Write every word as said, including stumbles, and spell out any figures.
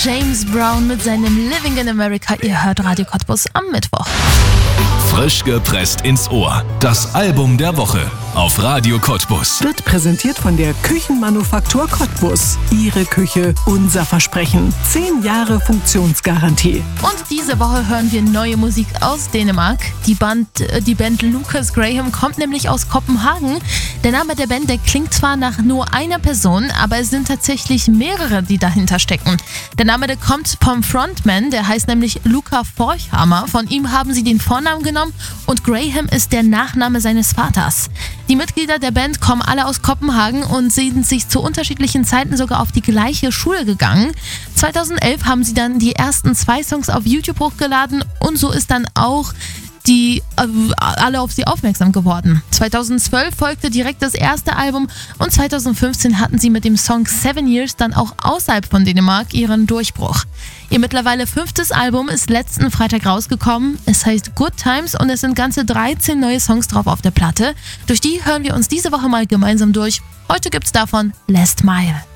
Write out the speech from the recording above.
James Brown mit seinem Living in America. Ihr hört Radio Cottbus am Mittwoch. Frisch gepresst ins Ohr. Das Album der Woche auf Radio Cottbus. Wird präsentiert von der Küchenmanufaktur Cottbus. Ihre Küche, unser Versprechen. Zehn Jahre Funktionsgarantie. Und diese Woche hören wir neue Musik aus Dänemark. Die Band, die Band Lucas Graham kommt nämlich aus Kopenhagen. Der Name der Band, der klingt zwar nach nur einer Person, aber es sind tatsächlich mehrere, die dahinter stecken. Der Name, der kommt vom Frontman, der heißt nämlich Luca Forchhammer. Von ihm haben sie den Vornamen genommen und Graham ist der Nachname seines Vaters. Die Mitglieder der Band kommen alle aus Kopenhagen und sind sich zu unterschiedlichen Zeiten sogar auf die gleiche Schule gegangen. zweitausendelf haben sie dann die ersten zwei Songs auf YouTube hochgeladen und so ist dann auch die äh, alle auf sie aufmerksam geworden. zweitausendzwölf folgte direkt das erste Album und zweitausendfünfzehn hatten sie mit dem Song Seven Years dann auch außerhalb von Dänemark ihren Durchbruch. Ihr mittlerweile fünftes Album ist letzten Freitag rausgekommen. Es heißt Good Times und es sind ganze dreizehn neue Songs drauf auf der Platte. Durch die hören wir uns diese Woche mal gemeinsam durch. Heute gibt's davon Last Mile.